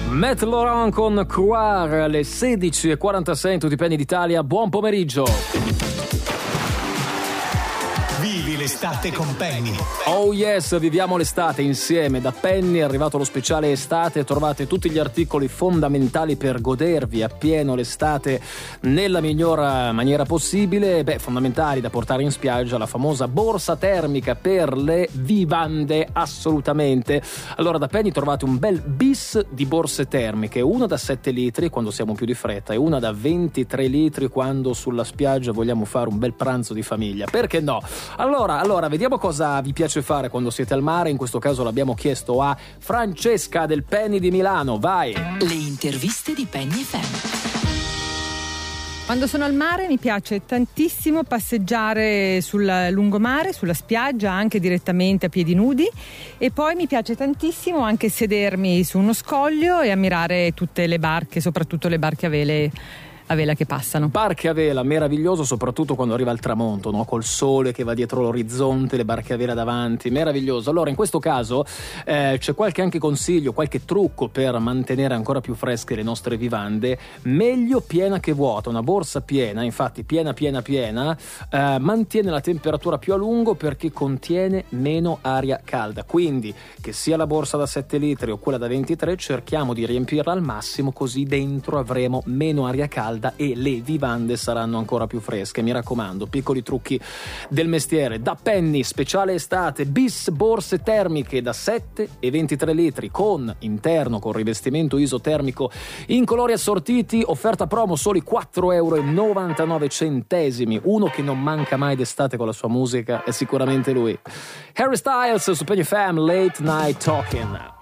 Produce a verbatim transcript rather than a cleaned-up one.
Matt Laurent con Croire alle sedici e quarantasei in tutti i Penny d'Italia. Buon pomeriggio. Vivi l'estate con Penny. Oh yes, viviamo l'estate insieme. Da Penny è arrivato lo speciale estate. Trovate tutti gli articoli fondamentali per godervi appieno l'estate nella miglior maniera possibile. Beh, fondamentali da portare in spiaggia, la famosa borsa termica per le vivande, assolutamente. Allora, da Penny trovate un bel bis di borse termiche, una da sette litri quando siamo più di fretta e una da ventitré litri quando sulla spiaggia vogliamo fare un bel pranzo di famiglia. Perché no? Allora, allora, vediamo cosa vi piace fare quando siete al mare. In questo caso l'abbiamo chiesto a Francesca del Penny di Milano. Vai! Le interviste di Penny F M. Quando sono al mare mi piace tantissimo passeggiare sul lungomare, sulla spiaggia, anche direttamente a piedi nudi, e poi mi piace tantissimo anche sedermi su uno scoglio e ammirare tutte le barche, soprattutto le barche a vele a vela che passano. Barche a vela, meraviglioso, soprattutto quando arriva il tramonto, no? Col sole che va dietro l'orizzonte, le barche a vela davanti, meraviglioso. Allora, in questo caso eh, c'è qualche anche consiglio, qualche trucco per mantenere ancora più fresche le nostre vivande. Meglio piena che vuota. Una borsa piena, infatti piena piena piena, eh, mantiene la temperatura più a lungo perché contiene meno aria calda. Quindi, che sia la borsa da sette litri o quella da ventitré, cerchiamo di riempirla al massimo, così dentro avremo meno aria calda e le vivande saranno ancora più fresche. Mi raccomando, piccoli trucchi del mestiere. Da Penny, speciale estate, bis borse termiche da sette e ventitré litri con interno con rivestimento isotermico in colori assortiti, offerta promo soli quattro e novantanove euro. Uno che non manca mai d'estate con la sua musica è sicuramente lui, Harry Styles su Penny F M, Late Night Talking.